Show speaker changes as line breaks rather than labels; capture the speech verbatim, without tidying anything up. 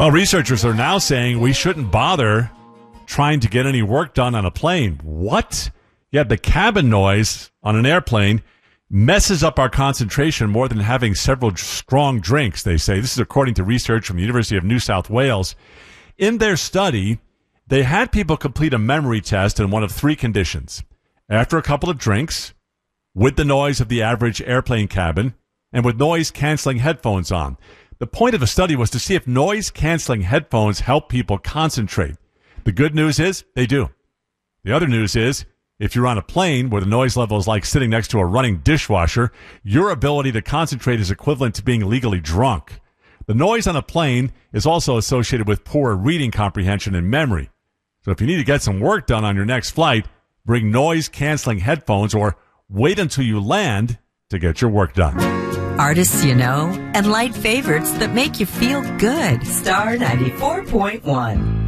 Well, researchers are now saying we shouldn't bother trying to get any work done on a plane. What? Yeah, the cabin noise on an airplane messes up our concentration more than having several strong drinks, they say. This is according to research from the University of New South Wales. In their study, they had people complete a memory test in one of three conditions. After a couple of drinks, with the noise of the average airplane cabin, and with noise-canceling headphones on. The point of the study was to see if noise-canceling headphones help people concentrate. The good news is they do. The other news is if you're on a plane where the noise level is like sitting next to a running dishwasher, your ability to concentrate is equivalent to being legally drunk. The noise on a plane is also associated with poor reading comprehension and memory. So if you need to get some work done on your next flight, bring noise-canceling headphones or wait until you land to get your work done.
Artists you know and light favorites that make you feel good. Star ninety-four point one.